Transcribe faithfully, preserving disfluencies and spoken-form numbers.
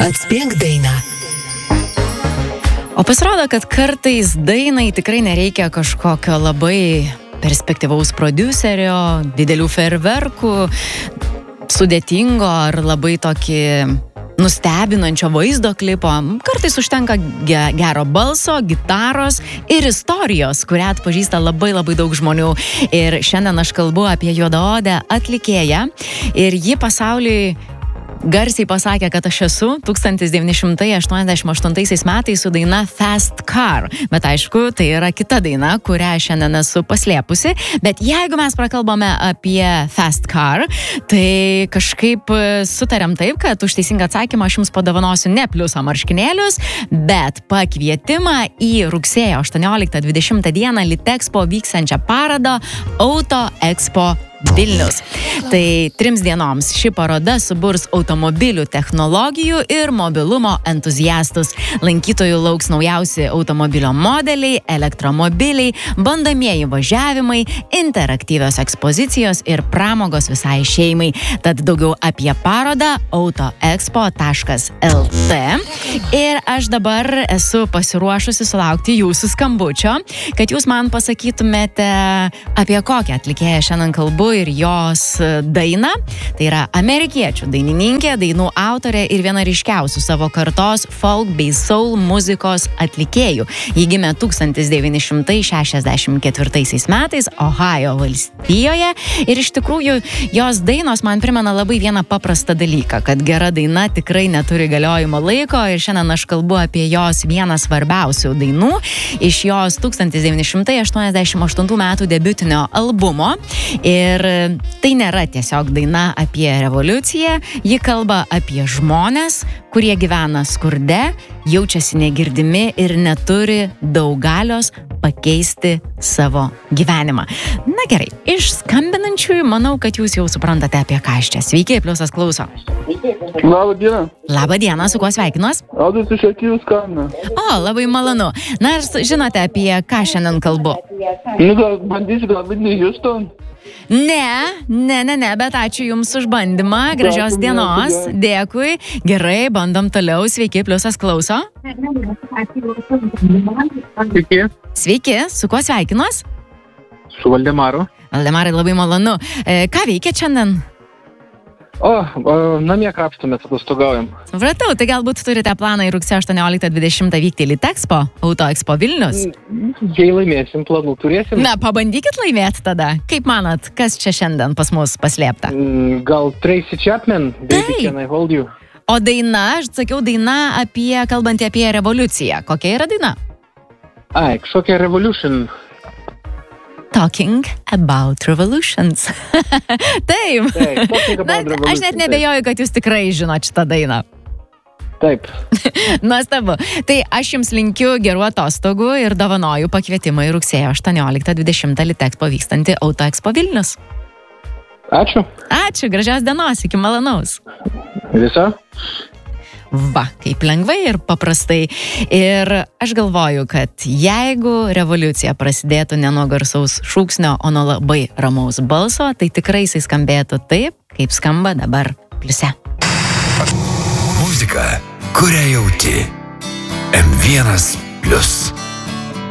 Atspėk dainą. O pasirodo, kad kartais dainai tikrai nereikia kažkokio labai perspektyvaus prodiuserio, didelių fejerverkų, sudėtingo ar labai tokį nustebinančio vaizdo klipo. Kartais užtenka ge- gero balso, gitaros ir istorijos, kurią atpažįsta labai labai daug žmonių. Ir šiandien aš kalbu apie juodaodę atlikėją ir ji pasauliui garsiai pasakė, kad aš esu tūkstantis devyni šimtai aštuoniasdešimt aštuntaisiais metais su daina Fast Car. Bet aišku, tai yra kita daina, kurią šiandien esu paslėpusi. Bet jeigu mes prakalbame apie Fast Car, tai kažkaip sutarėm taip, kad už teisingą atsakymą aš jums padovanosiu ne pliusą marškinėlius, bet pakvietimą į rugsėjo aštuonioliktą dvidešimtą dieną Litexpo vyksiančią parodą Auto Expo Vilnius. Tai trims dienoms ši paroda suburs automobilių technologijų ir mobilumo entuziastus. Lankytojų lauks naujausi automobilio modeliai, elektromobiliai, bandomieji važiavimai, interaktyvios ekspozicijos ir pramogos visai šeimai. Tad daugiau apie parodą autoexpo taškas el tė. Ir aš dabar esu pasiruošusi sulaukti jūsų skambučio, kad jūs man pasakytumėte, apie kokią atlikėją šiandien kalbu ir jos dainą. Tai yra amerikiečių dainininkė, dainų autorė ir viena ryškiausių savo kartos folk bei soul muzikos atlikėjų. Ji gimė tūkstantis devyni šimtai šešiasdešimt ketvirtaisiais metais Ohajo valstijoje ir iš tikrųjų jos dainos man primena labai vieną paprastą dalyką, kad gera daina tikrai neturi galiojimo laiko ir šiandien aš kalbu apie jos vieną svarbiausių dainų iš jos tūkstantis devyni šimtai aštuoniasdešimt aštuntų metų debiutinio albumo. Ir tai nėra tiesiog daina apie revoliuciją, ji kalba apie žmones, kurie gyvena skurde, jaučiasi negirdimi ir neturi daug galios pakeisti savo gyvenimą. Na gerai, iš skambinančiųjų manau, kad jūs jau suprantate, apie ką aš čia. Sveiki, pliusas klauso. Labą dieną. Labą dieną, su kuo sveikinuos? Audrius iš Akių skambina. O, labai malonu. Na ir žinote, apie ką šiandien kalbu? Nu, gal bandysiu, gal Whitney Houston. Ne, ne, ne, ne, bet ačiū Jums už bandymą, gražios dienos, dėkui. Gerai, bandom toliau, sveiki, pliusas klauso. Sveiki. Sveiki, su kuo sveikinuos? Su Valdemaru. Valdemarai, labai malonu. E, ką veikia šiandien? O, o namie krapstumės, atostogaujam. Supratau, tai galbūt turite planą į rugsėjo aštuonioliktą dvidešimtą vykti į Litexpo, Auto Expo Vilnius? Jei laimėsim, planų turėsim. Na, pabandykit laimėti tada. Kaip manat, kas čia šiandien pas mus paslėpta? Gal Tracy Chapman, Baby Can I Hold You? O daina, aš sakiau, daina apie, kalbantį apie revoliuciją. Kokia yra daina? Ai, kažkokia Revolution. Talking about revolutions. Taip. Taip, talking Na, about revolution. aš net nebejoju, kad jūs tikrai žinot šitą dainą. Taip. Nuostabu. Tai aš jums linkiu gerų atostogų ir dovanoju pakvietimą į rugsėjo aštuonioliktą dvidešimtą Litexpo vykstantį Auto Expo Vilnius. Ačiū. Ačiū, gražios dienos, iki malonaus. Viso? Va, kaip lengvai ir paprastai. Ir aš galvoju, kad jeigu revoliucija prasidėtų ne nuo garsaus šūksnio, o nuo labai ramaus balso, tai tikrai jisai skambėtų taip, kaip skamba dabar pliuse. Muzika, kurią jauti. em vienas plius.